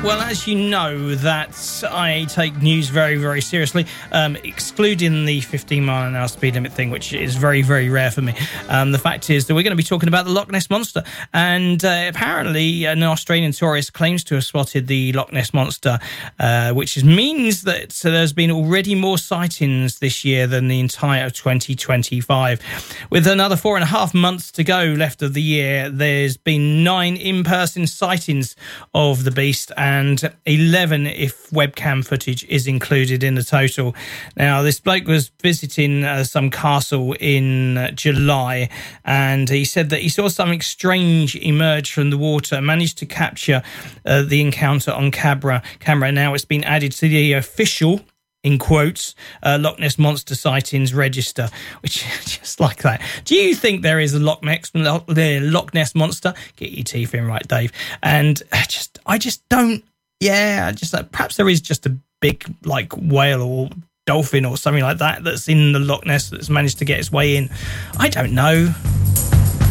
Well, as you know, that I take news very, very seriously, excluding the 15-mile-an-hour speed limit thing, which is very, very rare for me. The fact is that we're going to be talking about the Loch Ness Monster. And apparently an Australian tourist claims to have spotted the Loch Ness Monster, which means that there's been already more sightings this year than the entire 2025. With another 4.5 months to go left of the year, there's been 9 in-person sightings of the beast, and 11 if webcam footage is included in the total. Now, this bloke was visiting some castle in July, and he said that he saw something strange emerge from the water, managed to capture the encounter on camera. Now it's been added to the official, in quotes, Loch Ness Monster sightings register, which just like that. Do you think there is a Loch Ness Monster? Get your teeth in right, Dave. And I just don't. Yeah, perhaps there is just a big like whale or dolphin or something like that that's in the Loch Ness that's managed to get its way in. I don't know.